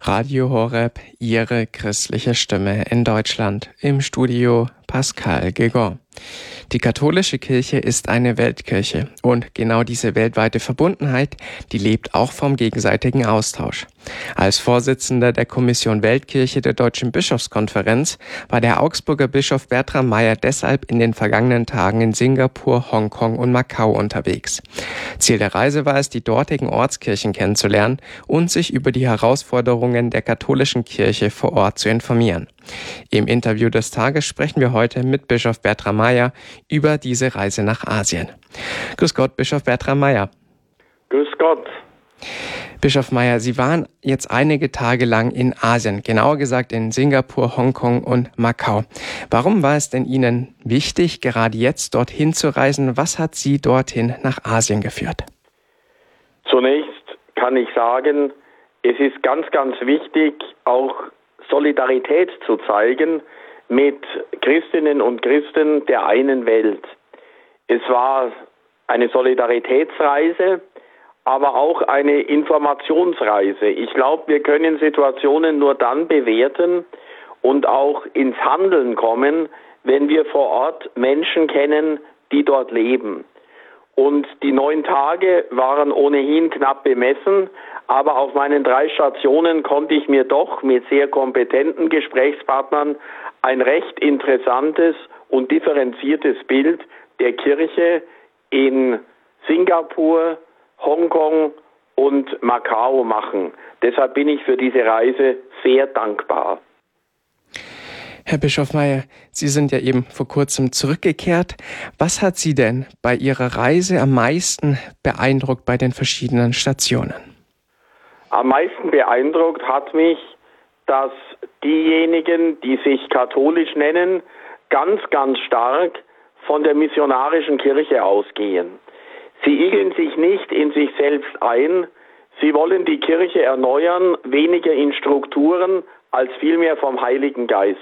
Radio Horeb, Ihre christliche Stimme in Deutschland. Im Studio Pascal Guégan. Die katholische Kirche ist eine Weltkirche und genau diese weltweite Verbundenheit, die lebt auch vom gegenseitigen Austausch. Als Vorsitzender der Kommission Weltkirche der Deutschen Bischofskonferenz war der Augsburger Bischof Bertram Meyer deshalb in den vergangenen Tagen in Singapur, Hongkong und Macau unterwegs. Ziel der Reise war es, die dortigen Ortskirchen kennenzulernen und sich über die Herausforderungen der katholischen Kirche vor Ort zu informieren. Im Interview des Tages sprechen wir heute mit Bischof Bertram Meyer über diese Reise nach Asien. Grüß Gott, Bischof Bertram Meyer. Grüß Gott. Bischof Meyer, Sie waren jetzt einige Tage lang in Asien, genauer gesagt in Singapur, Hongkong und Macau. Warum war es denn Ihnen wichtig, gerade jetzt dorthin zu reisen? Was hat Sie dorthin nach Asien geführt? Zunächst kann ich sagen, es ist ganz, ganz wichtig, auch Solidarität zu zeigen mit Christinnen und Christen der einen Welt. Es war eine Solidaritätsreise, aber auch eine Informationsreise. Ich glaube, wir können Situationen nur dann bewerten und auch ins Handeln kommen, wenn wir vor Ort Menschen kennen, die dort leben. Und die 9 Tage waren ohnehin knapp bemessen, aber auf meinen 3 Stationen konnte ich mir doch mit sehr kompetenten Gesprächspartnern ein recht interessantes und differenziertes Bild der Kirche in Singapur, Hongkong und Macau machen. Deshalb bin ich für diese Reise sehr dankbar. Herr Bischof Meyer, Sie sind ja eben vor kurzem zurückgekehrt. Was hat Sie denn bei Ihrer Reise am meisten beeindruckt bei den verschiedenen Stationen? Am meisten beeindruckt hat mich, dass diejenigen, die sich katholisch nennen, ganz, ganz stark von der missionarischen Kirche ausgehen. Sie igeln sich nicht in sich selbst ein, sie wollen die Kirche erneuern, weniger in Strukturen als vielmehr vom Heiligen Geist.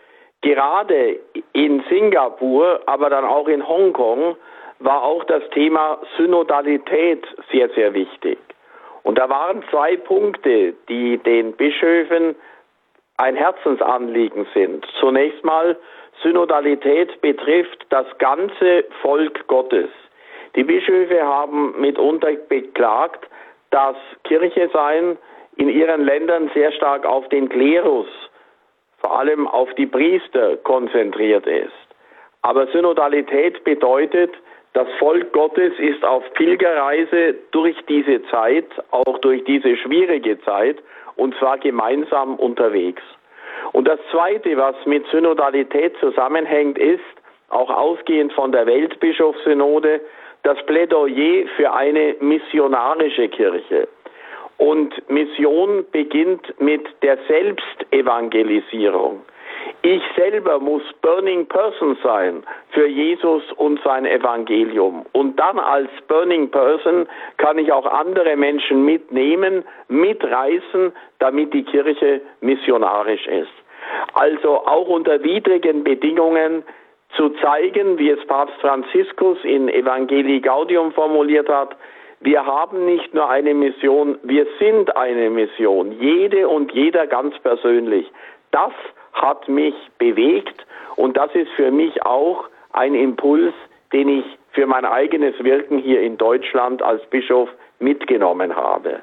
Gerade in Singapur, aber dann auch in Hongkong, war auch das Thema Synodalität sehr, sehr wichtig. Und da waren 2 Punkte, die den Bischöfen ein Herzensanliegen sind. Zunächst mal, Synodalität betrifft das ganze Volk Gottes. Die Bischöfe haben mitunter beklagt, dass Kirche sein in ihren Ländern sehr stark auf den Klerus, vor allem auf die Priester konzentriert ist. Aber Synodalität bedeutet, das Volk Gottes ist auf Pilgerreise durch diese Zeit, auch durch diese schwierige Zeit, und zwar gemeinsam unterwegs. Und das Zweite, was mit Synodalität zusammenhängt, ist, auch ausgehend von der Weltbischofssynode, das Plädoyer für eine missionarische Kirche. Und Mission beginnt mit der Selbstevangelisierung. Ich selber muss Burning Person sein für Jesus und sein Evangelium. Und dann als Burning Person kann ich auch andere Menschen mitnehmen, mitreißen, damit die Kirche missionarisch ist. Also auch unter widrigen Bedingungen zu zeigen, wie es Papst Franziskus in Evangelii Gaudium formuliert hat, wir haben nicht nur eine Mission, wir sind eine Mission, jede und jeder ganz persönlich. Das hat mich bewegt und das ist für mich auch ein Impuls, den ich für mein eigenes Wirken hier in Deutschland als Bischof mitgenommen habe.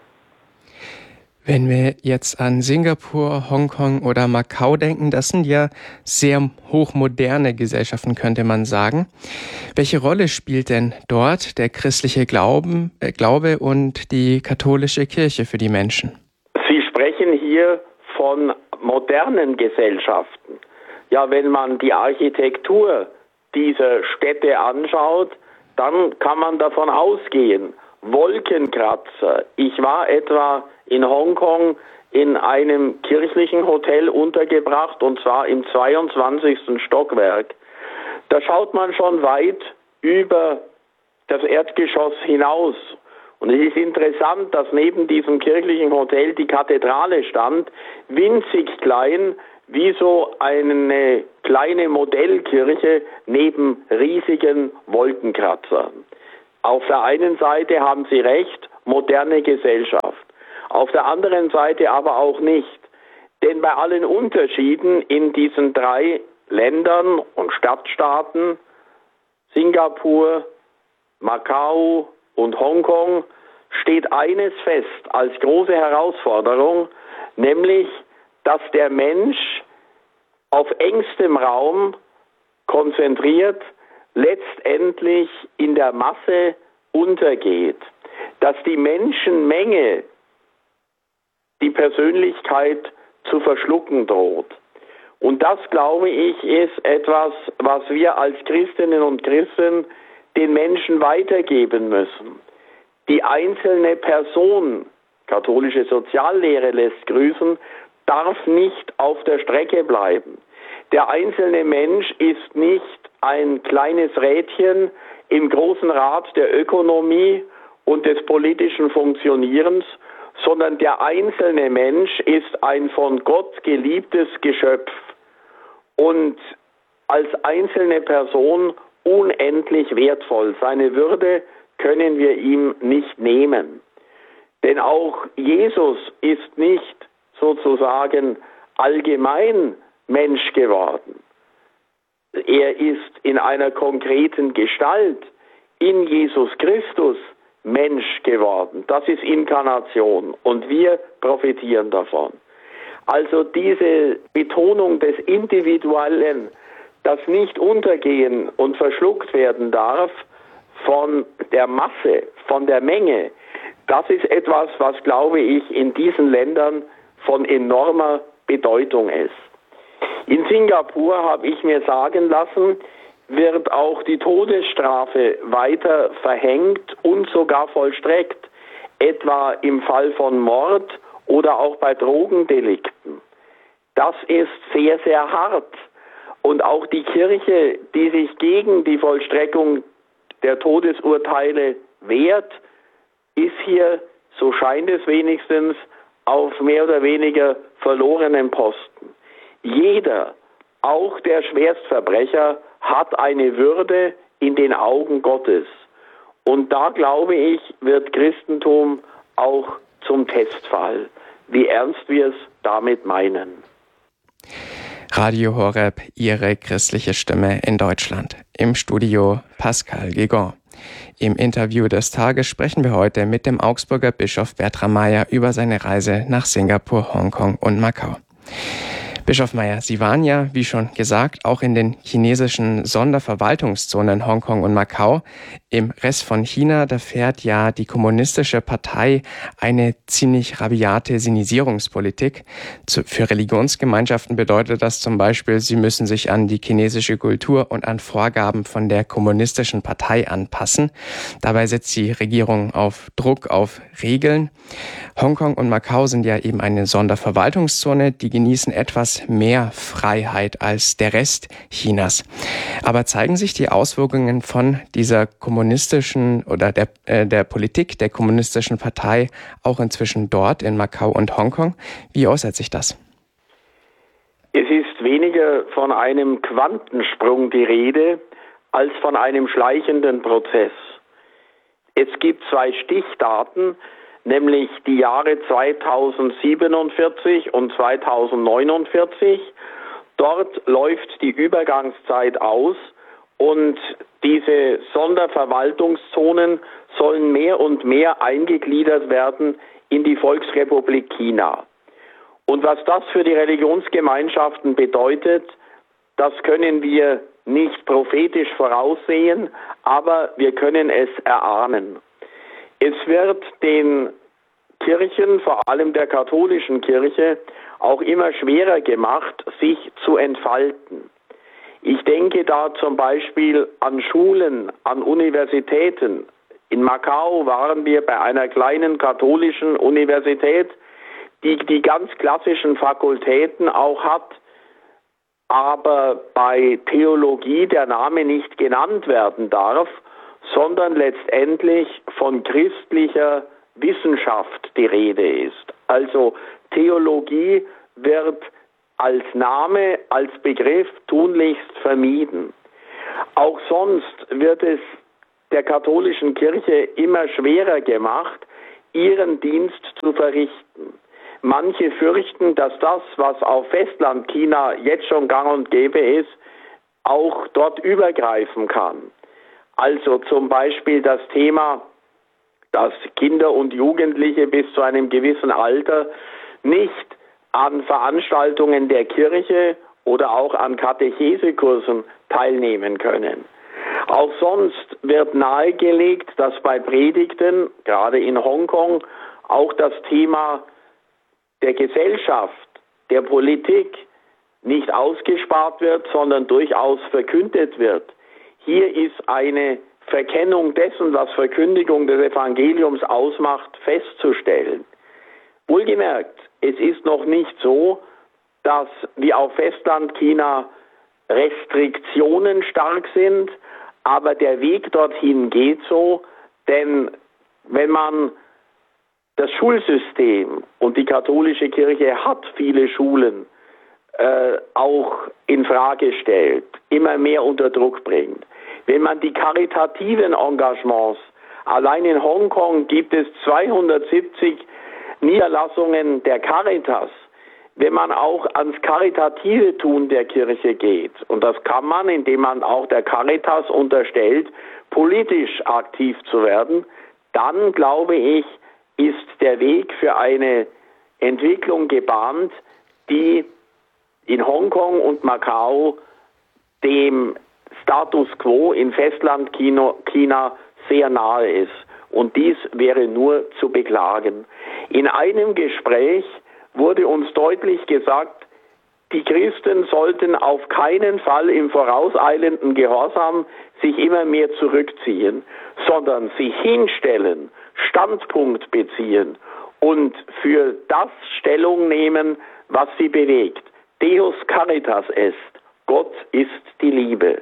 Wenn wir jetzt an Singapur, Hongkong oder Macau denken, das sind ja sehr hochmoderne Gesellschaften, könnte man sagen. Welche Rolle spielt denn dort der christliche Glaube und die katholische Kirche für die Menschen? Sie sprechen hier von modernen Gesellschaften. Ja, wenn man die Architektur dieser Städte anschaut, dann kann man davon ausgehen, Wolkenkratzer. Ich war etwa in Hongkong in einem kirchlichen Hotel untergebracht, und zwar im 22. Stockwerk. Da schaut man schon weit über das Erdgeschoss hinaus. Und es ist interessant, dass neben diesem kirchlichen Hotel die Kathedrale stand, winzig klein, wie so eine kleine Modellkirche neben riesigen Wolkenkratzern. Auf der einen Seite haben Sie recht, moderne Gesellschaft. Auf der anderen Seite aber auch nicht. Denn bei allen Unterschieden in diesen 3 Ländern und Stadtstaaten, Singapur, Macau und Hongkong, steht eines fest als große Herausforderung, nämlich, dass der Mensch auf engstem Raum konzentriert letztendlich in der Masse untergeht, dass die Menschenmenge die Persönlichkeit zu verschlucken droht. Und das, glaube ich, ist etwas, was wir als Christinnen und Christen den Menschen weitergeben müssen. Die einzelne Person, katholische Soziallehre lässt grüßen, darf nicht auf der Strecke bleiben. Der einzelne Mensch ist nicht ein kleines Rädchen im großen Rad der Ökonomie und des politischen Funktionierens, sondern der einzelne Mensch ist ein von Gott geliebtes Geschöpf und als einzelne Person unendlich wertvoll. Seine Würde können wir ihm nicht nehmen. Denn auch Jesus ist nicht sozusagen allgemein Mensch geworden. Er ist in einer konkreten Gestalt in Jesus Christus Mensch geworden. Das ist Inkarnation und wir profitieren davon. Also diese Betonung des Individuellen, das nicht untergehen und verschluckt werden darf von der Masse, von der Menge, das ist etwas, was, glaube ich, in diesen Ländern von enormer Bedeutung ist. In Singapur, habe ich mir sagen lassen, wird auch die Todesstrafe weiter verhängt und sogar vollstreckt, etwa im Fall von Mord oder auch bei Drogendelikten. Das ist sehr, sehr hart. Und auch die Kirche, die sich gegen die Vollstreckung der Todesurteile wehrt, ist hier, so scheint es wenigstens, auf mehr oder weniger verlorenen Posten. Jeder, auch der Schwerstverbrecher, hat eine Würde in den Augen Gottes. Und da, glaube ich, wird Christentum auch zum Testfall, wie ernst wir es damit meinen. Radio Horeb, Ihre christliche Stimme in Deutschland. Im Studio Pascal Guégan. Im Interview des Tages sprechen wir heute mit dem Augsburger Bischof Bertram Meyer über seine Reise nach Singapur, Hongkong und Macau. Bischof Meyer, Sie waren ja, wie schon gesagt, auch in den chinesischen Sonderverwaltungszonen Hongkong und Macau. Im Rest von China, da fährt ja die kommunistische Partei eine ziemlich rabiate Sinisierungspolitik. Für Religionsgemeinschaften bedeutet das zum Beispiel, sie müssen sich an die chinesische Kultur und an Vorgaben von der kommunistischen Partei anpassen. Dabei setzt die Regierung auf Druck, auf Regeln. Hongkong und Macau sind ja eben eine Sonderverwaltungszone, die genießen etwas mehr Freiheit als der Rest Chinas. Aber zeigen sich die Auswirkungen von dieser kommunistischen oder der Politik der kommunistischen Partei auch inzwischen dort in Macau und Hongkong? Wie äußert sich das? Es ist weniger von einem Quantensprung die Rede, als von einem schleichenden Prozess. Es gibt 2 Stichdaten, nämlich die Jahre 2047 und 2049. Dort läuft die Übergangszeit aus und diese Sonderverwaltungszonen sollen mehr und mehr eingegliedert werden in die Volksrepublik China. Und was das für die Religionsgemeinschaften bedeutet, das können wir nicht prophetisch voraussehen, aber wir können es erahnen. Es wird den Kirchen, vor allem der katholischen Kirche, auch immer schwerer gemacht, sich zu entfalten. Ich denke da zum Beispiel an Schulen, an Universitäten. In Macau waren wir bei einer kleinen katholischen Universität, die die ganz klassischen Fakultäten auch hat, aber bei Theologie der Name nicht genannt werden darf, sondern letztendlich von christlicher Wissenschaft die Rede ist. Also Theologie wird als Name, als Begriff tunlichst vermieden. Auch sonst wird es der katholischen Kirche immer schwerer gemacht, ihren Dienst zu verrichten. Manche fürchten, dass das, was auf Festlandchina jetzt schon gang und gäbe ist, auch dort übergreifen kann. Also zum Beispiel das Thema, dass Kinder und Jugendliche bis zu einem gewissen Alter nicht an Veranstaltungen der Kirche oder auch an Katechesekursen teilnehmen können. Auch sonst wird nahegelegt, dass bei Predigten, gerade in Hongkong, auch das Thema der Gesellschaft, der Politik nicht ausgespart wird, sondern durchaus verkündet wird. Hier ist eine Verkennung dessen, was Verkündigung des Evangeliums ausmacht, festzustellen. Wohlgemerkt, es ist noch nicht so, dass wie auf Festlandchina Restriktionen stark sind, aber der Weg dorthin geht so, denn wenn man das Schulsystem, und die katholische Kirche hat viele Schulen, auch in Frage stellt, immer mehr unter Druck bringt. Wenn man die karitativen Engagements, allein in Hongkong gibt es 270 Niederlassungen der Caritas, wenn man auch ans karitative Tun der Kirche geht, und das kann man, indem man auch der Caritas unterstellt, politisch aktiv zu werden, dann glaube ich, ist der Weg für eine Entwicklung gebahnt, die in Hongkong und Macau dem Status quo in Festlandchina sehr nahe ist. Und dies wäre nur zu beklagen. In einem Gespräch wurde uns deutlich gesagt, die Christen sollten auf keinen Fall im vorauseilenden Gehorsam sich immer mehr zurückziehen, sondern sich hinstellen, Standpunkt beziehen und für das Stellung nehmen, was sie bewegt. Deus Caritas est. Gott ist die Liebe.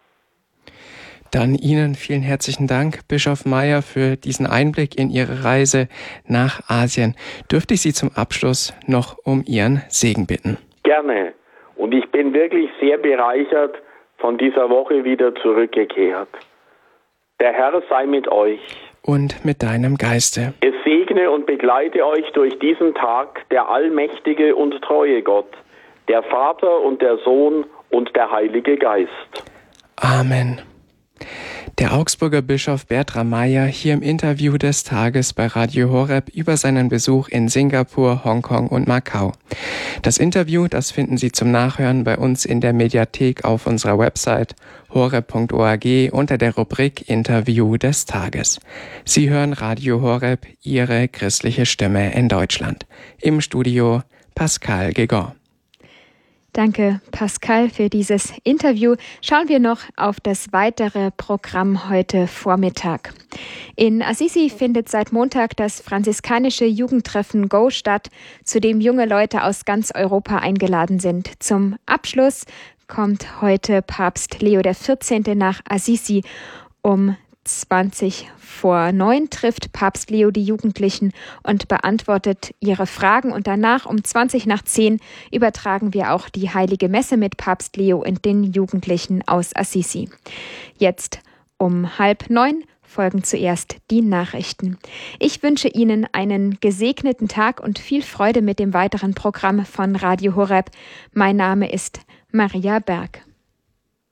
Dann Ihnen vielen herzlichen Dank, Bischof Meyer, für diesen Einblick in Ihre Reise nach Asien. Dürfte ich Sie zum Abschluss noch um Ihren Segen bitten? Gerne. Und ich bin wirklich sehr bereichert von dieser Woche wieder zurückgekehrt. Der Herr sei mit euch. Und mit deinem Geiste. Es segne und begleite euch durch diesen Tag der allmächtige und treue Gott, der Vater und der Sohn und der Heilige Geist. Amen. Der Augsburger Bischof Bertram Meyer hier im Interview des Tages bei Radio Horeb über seinen Besuch in Singapur, Hongkong und Macau. Das Interview, das finden Sie zum Nachhören bei uns in der Mediathek auf unserer Website horeb.org unter der Rubrik Interview des Tages. Sie hören Radio Horeb, Ihre christliche Stimme in Deutschland. Im Studio Pascal Guégan. Danke, Pascal, für dieses Interview. Schauen wir noch auf das weitere Programm heute Vormittag. In Assisi findet seit Montag das franziskanische Jugendtreffen Go statt, zu dem junge Leute aus ganz Europa eingeladen sind. Zum Abschluss kommt heute Papst Leo XIV. Nach Assisi. Um 20:09 trifft Papst Leo die Jugendlichen und beantwortet ihre Fragen. Und danach um 20:10 übertragen wir auch die Heilige Messe mit Papst Leo und den Jugendlichen aus Assisi. Jetzt um 8:30 folgen zuerst die Nachrichten. Ich wünsche Ihnen einen gesegneten Tag und viel Freude mit dem weiteren Programm von Radio Horeb. Mein Name ist Maria Berg.